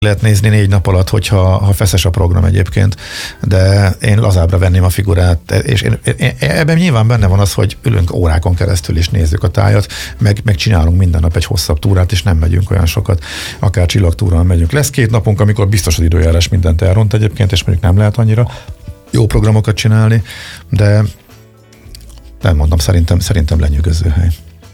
lehet nézni 4 nap alatt, ha feszes a program egyébként, de én lazábbra venném a figurát, és én ebben nyilván benne van az, hogy ülünk órákon keresztül is nézzük a tájat, meg csinálunk minden nap egy hosszabb túrát, és nem megyünk olyan sokat, akár csillagtúrán megyünk. Lesz 2 napunk, amikor biztos az időjárás mindent elront egyébként, és mondjuk nem lehet annyira jó programokat csinálni, de nem mondom, szerintem lenyűgöző hely.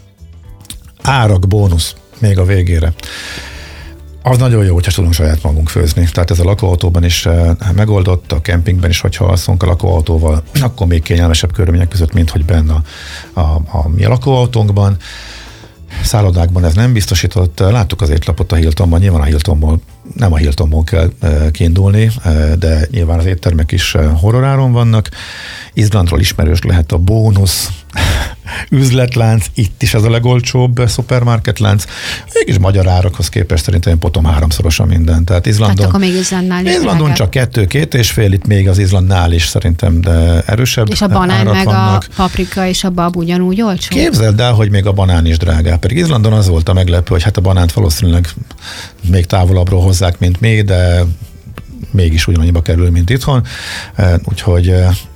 Árak, bónusz még a végére. Az nagyon jó, hogyha tudunk saját magunk főzni. Tehát ez a lakóautóban is megoldott, a kempingben is, hogyha alszunk a lakóautóval, akkor még kényelmesebb körülmények között, mint hogy benne a mi lakóautónkban. Szállodákban ez nem biztosított. Láttuk az étlapot a Hiltonban, nyilván nem a Hiltonból kell kiindulni, de nyilván az éttermek is horroráron vannak. Izlandról ismerős lehet a bónusz üzletlánc, itt is ez a legolcsóbb szupermarketlánc. Mégis magyar árakhoz képest szerintem én potom 3-szorosan minden. Tehát Izlandon, akkor még Izlandon csak 2-2,5, itt még az Izlandnál is szerintem de erősebb. És a banán meg vannak. A paprika és a bab ugyanúgy olcsó? Képzeld el, hogy még a banán is drágább. Pedig Izlandon az volt a meglepő, hogy hát a banánt valószínűleg még távolabbról hozzák, mint mi, de mégis ugyanannyiba kerül, mint itthon. Úgyhogy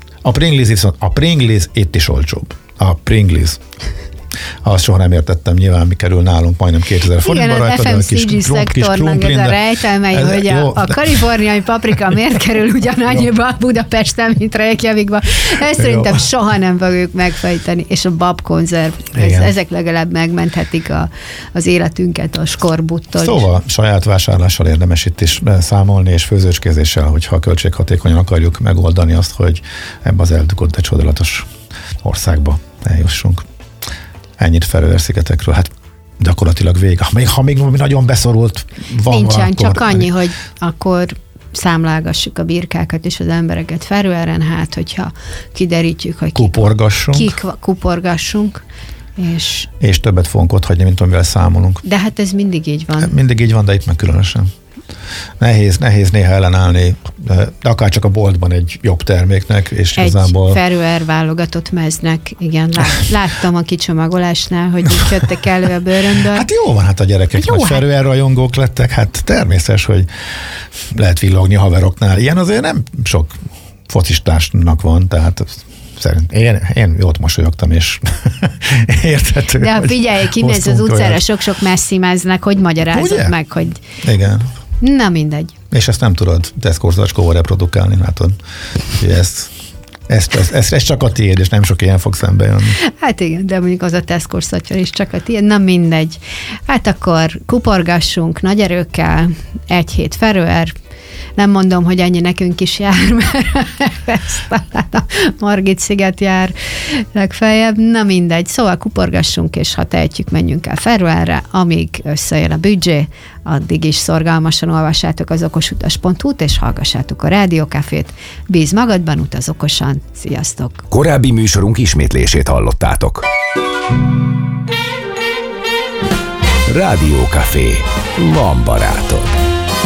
a Pringles itt is olcsóbb. A Pringles. Azt soha nem értettem, nyilván mi kerül nálunk majdnem 2000 forintba rajta, de a FMCG szektornak ez a rejtelmei, hogy a kaliforniai paprika miért kerül ugyanannyiba Budapesten, mint Reykjavikba. Ezt szerintem soha nem fogjuk megfejteni, és a babkonzerv, ezek legalább megmenthetik az életünket a skorbuttól. Szóval saját vásárlással érdemes itt is számolni, és főzőcskézéssel, hogyha költséghatékonyan akarjuk megoldani azt, hogy ebbe az eldugott, de csodálatos országba eljussunk. Ennyit Feröer-szigetekről, hát gyakorlatilag vége. Ha még nagyon beszorult van. Nincsen, csak annyi, hogy akkor számlálgassuk a birkákat és az embereket Feröeren, hát hogyha kiderítjük, hogy kuporgassunk. És többet fogunk ott hagyni, mint amivel számolunk. De hát ez mindig így van. Mindig így van, de itt meg különösen. Nehéz néha ellenállni, de akár csak a boltban egy jobb terméknek, és egy igazából... Feröer válogatott meznek, igen, láttam a kicsomagolásnál, hogy így jöttek elő a bőröndől. Hát jó van, hát a gyerekek nagy Feröer rajongók lettek, hát természetes, hogy lehet villogni haveroknál. Ilyen azért nem sok focistásnak van, tehát én jót mosolyogtam, és érthető. De ha figyelj, kimész az utcára, sok-sok messzimáznak, hogy magyarázod meg, hogy... Igen. Na mindegy. És ezt nem tudod Tesco-zacskóval reprodukálni, látod? Ez csak a tiéd, és nem sok ilyen fog szembe jönni. Hát igen, de mondjuk az a Tesco-szatyor is csak a tiéd, na mindegy. Hát akkor kuporgassunk nagy erőkkel, 1 hét Feröer, nem mondom, hogy ennyi nekünk is jár, mert ez talán a Margit-sziget jár legfeljebb. Na mindegy, szóval kuporgassunk, és ha tehetjük, menjünk el Feröerre, amíg összejön a büdzsé, addig is szorgalmasan olvassátok az okosutas.hu-t, és hallgassátok a Rádiókafét. Bíz magadban, utaz okosan. Sziasztok! Korábbi műsorunk ismétlését hallottátok. Rádiókafé. Van barátod.